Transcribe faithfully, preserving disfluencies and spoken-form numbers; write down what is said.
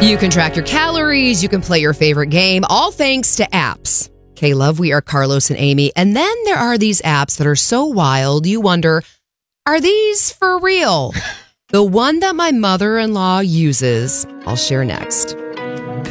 You can track your calories. You can play your favorite game, all thanks to apps. Okay, love, we are Carlos and Amy. And then there are these apps that are so wild, you wonder, are these for real? The one that my mother-in-law uses, I'll share next.